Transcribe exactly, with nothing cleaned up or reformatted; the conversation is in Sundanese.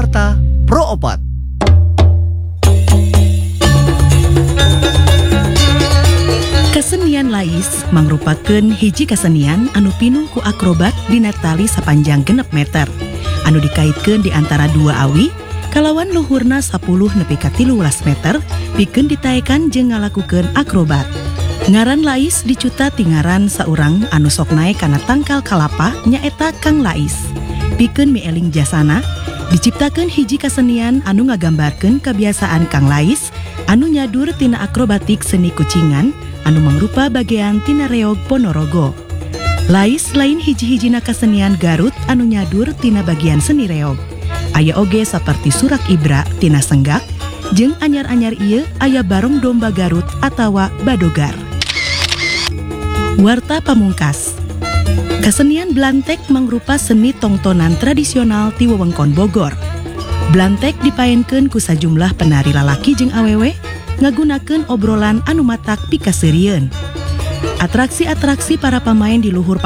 Warta Pro Opat. Kesenian lais mangrupakeun hiji kesenian anu pinuh ku akrobat dina tali sapanjang genep meter anu dikaitkeun di antara dua awi kalawan luhurna sepuluh nepi ka tilu welas meter pikeun ditaekan jeung ngalakukeun akrobat. Ngaran lais dicuta ti ngaran saurang anu sok naek kana tangkal kalapa nyaeta Kang Lais. Pikeun mieling jasana diciptakeun hiji kesenian anu ngagambarkeun kebiasaan Kang Lais anu nyadur tina akrobatik seni kucingan anu mangrupa bagean tina reog Ponorogo. Lais lain hiji-hijina kesenian Garut anu nyadur tina bagian seni reog. Aya oge saperti surak ibra tina senggak, jeung anyar-anyar ieu aya barong domba Garut atawa badogar. Warta pamungkas. Kesenian Blantek mangrupa seni tongtonan tradisional ti wewengkon Bogor. Blantek dipaenkeun ku sajumlah penari lalaki jeung awewe ngagunakeun obrolan anu matak pikaseurieun. Atraksi-atraksi para pamain di luhur